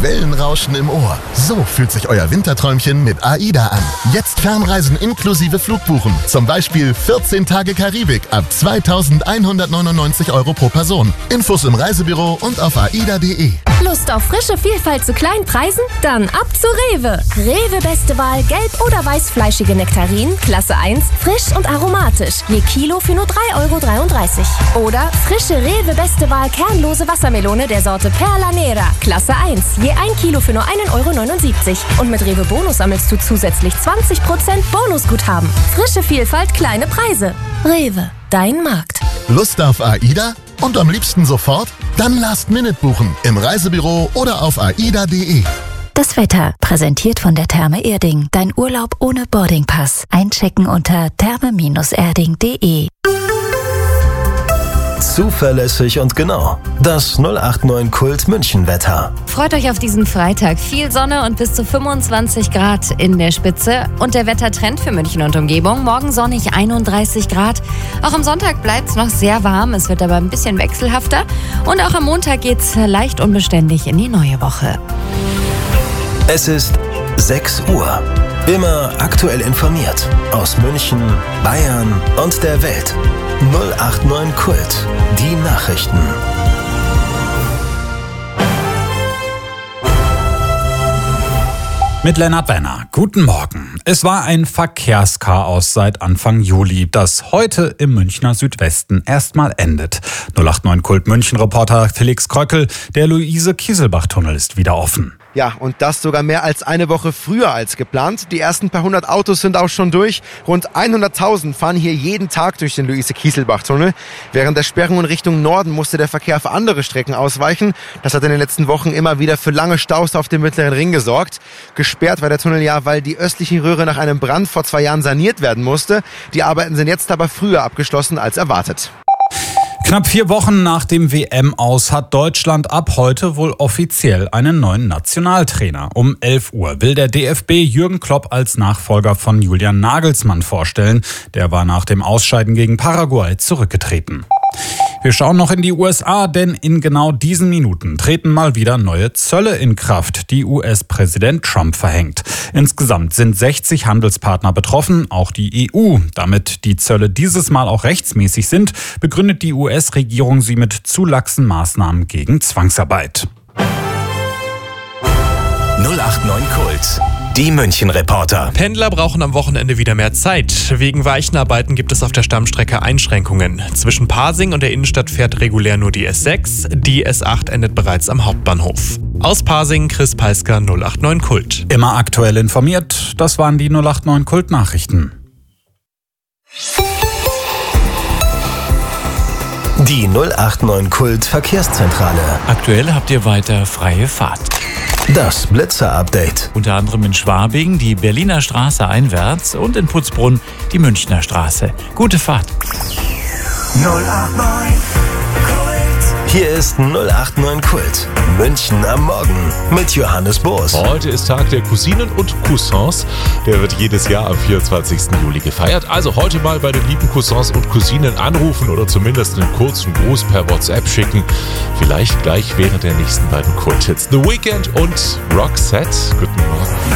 Wellenrauschen im Ohr. So fühlt sich euer Winterträumchen mit AIDA an. Jetzt Fernreisen inklusive Flugbuchen. Zum Beispiel 14 Tage Karibik ab 2.199 € pro Person. Infos im Reisebüro und auf aida.de. Lust auf frische Vielfalt zu kleinen Preisen? Dann ab zu Rewe. Rewe beste Wahl gelb- oder weißfleischige Nektarinen, Klasse 1, frisch und aromatisch. Je Kilo für nur 3,33 €. Oder frische Rewe beste Wahl kernlose Wassermelone der Sorte Perla Nera, Klasse 1. Je 1 Kilo für nur 1,79 €. Und mit Rewe Bonus sammelst du zusätzlich 20% Bonusguthaben. Frische Vielfalt, kleine Preise. Rewe, dein Markt. Lust auf AIDA? Und am liebsten sofort? Dann Last-Minute buchen. Im Reisebüro oder auf aida.de. Das Wetter, präsentiert von der Therme Erding. Dein Urlaub ohne Boardingpass. Einchecken unter therme-erding.de. Zuverlässig und genau. Das 089 Kult München Wetter. Freut euch auf diesen Freitag. Viel Sonne und bis zu 25 Grad in der Spitze. Und der Wettertrend für München und Umgebung. Morgen sonnig 31 Grad. Auch am Sonntag bleibt es noch sehr warm. Es wird aber ein bisschen wechselhafter. Und auch am Montag geht es leicht unbeständig in die neue Woche. Es ist 6 Uhr. Immer aktuell informiert. Aus München, Bayern und der Welt. 089 Kult. Die Nachrichten. Mit Lennart Wenner. Guten Morgen. Es war ein Verkehrschaos seit Anfang Juli, das heute im Münchner Südwesten erstmal endet. 089 Kult München-Reporter Felix Kröckel, der Luise-Kieselbach-Tunnel ist wieder offen. Ja, und das sogar mehr als eine Woche früher als geplant. Die ersten paar hundert Autos sind auch schon durch. Rund 100.000 fahren hier jeden Tag durch den Luise-Kieselbach-Tunnel. Während der Sperrungen Richtung Norden musste der Verkehr für andere Strecken ausweichen. Das hat in den letzten Wochen immer wieder für lange Staus auf dem Mittleren Ring gesorgt. Gesperrt war der Tunnel ja, weil die östliche Röhre nach einem Brand vor 2 Jahren saniert werden musste. Die Arbeiten sind jetzt aber früher abgeschlossen als erwartet. Knapp 4 Wochen nach dem WM-Aus hat Deutschland ab heute wohl offiziell einen neuen Nationaltrainer. Um 11 Uhr will der DFB Jürgen Klopp als Nachfolger von Julian Nagelsmann vorstellen. Der war nach dem Ausscheiden gegen Paraguay zurückgetreten. Wir schauen noch in die USA, denn in genau diesen Minuten treten mal wieder neue Zölle in Kraft, die US-Präsident Trump verhängt. Insgesamt sind 60 Handelspartner betroffen, auch die EU. Damit die Zölle dieses Mal auch rechtsmäßig sind, begründet die US-Regierung sie mit zu laxen Maßnahmen gegen Zwangsarbeit. 089 Kult. Die München-Reporter. Pendler brauchen am Wochenende wieder mehr Zeit. Wegen Weichenarbeiten gibt es auf der Stammstrecke Einschränkungen. Zwischen Pasing und der Innenstadt fährt regulär nur die S6. Die S8 endet bereits am Hauptbahnhof. Aus Pasing, Chris Peisker, 089 Kult. Immer aktuell informiert, das waren die 089 Kult-Nachrichten. Die 089 Kult Verkehrszentrale. Aktuell habt ihr weiter freie Fahrt. Das Blitzer-Update. Unter anderem in Schwabing die Berliner Straße einwärts und in Putzbrunn die Münchner Straße. Gute Fahrt. 089 Kult. Hier ist 089 Kult. München am Morgen mit Johannes Boos. Heute ist Tag der Cousinen und Cousins. Der wird jedes Jahr am 24. Juli gefeiert. Also heute mal bei den lieben Cousins und Cousinen anrufen oder zumindest einen kurzen Gruß per WhatsApp schicken. Vielleicht gleich während der nächsten beiden Kulthits. The Weeknd und Roxette. Guten Morgen.